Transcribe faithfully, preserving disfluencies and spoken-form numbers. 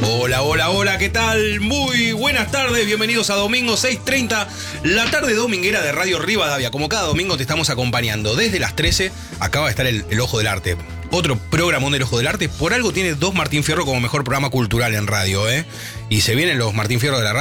Hola, hola, hola, ¿qué tal? Muy buenas tardes, bienvenidos a domingo seis treinta, la tarde dominguera de Radio Rivadavia. Como cada domingo te estamos acompañando desde las trece, acaba de estar el, el Ojo del Arte. Otro programón del Ojo del Arte, por algo tiene dos Martín Fierro como mejor programa cultural en radio, ¿eh? Y se vienen los Martín Fierro de la radio.